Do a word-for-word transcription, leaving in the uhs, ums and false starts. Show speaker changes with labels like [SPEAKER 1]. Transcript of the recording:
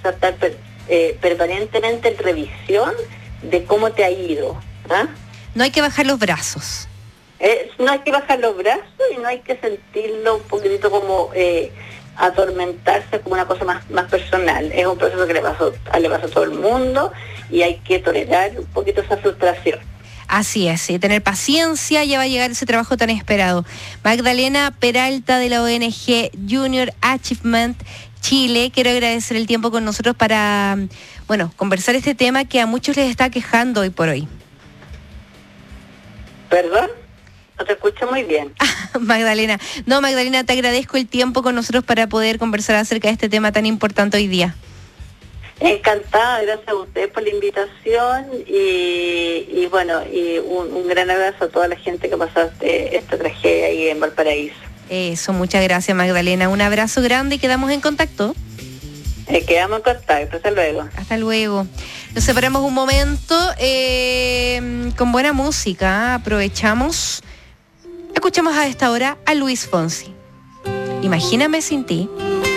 [SPEAKER 1] a estar per, eh, permanentemente en revisión de cómo te ha ido. ¿Ah?
[SPEAKER 2] No hay que bajar los brazos.
[SPEAKER 1] Eh, no hay que bajar los brazos y no hay que sentirlo un poquitito como eh, atormentarse como una cosa más, más personal. Es un proceso que le pasó, le pasa a todo el mundo y hay que tolerar un poquito esa frustración.
[SPEAKER 2] Así es, sí, tener paciencia, ya va a llegar ese trabajo tan esperado. Magdalena Peralta de la O N G Junior Achievement Chile, quiero agradecer el tiempo con nosotros para, bueno, conversar este tema que a muchos les está quejando hoy por hoy.
[SPEAKER 1] ¿Perdón? No te escucho muy bien.
[SPEAKER 2] Magdalena, no Magdalena, te agradezco el tiempo con nosotros para poder conversar acerca de este tema tan importante hoy día.
[SPEAKER 1] Encantada, gracias a usted por la invitación y, y bueno, y un, un gran abrazo a toda la gente que pasó este, esta tragedia ahí en Valparaíso.
[SPEAKER 2] Eso, muchas gracias Magdalena, un abrazo grande y quedamos en contacto.
[SPEAKER 1] Eh, quedamos en contacto, hasta luego.
[SPEAKER 2] Hasta luego. Nos separamos un momento eh, con buena música, aprovechamos, escuchamos a esta hora a Luis Fonsi. Imagíname sin ti.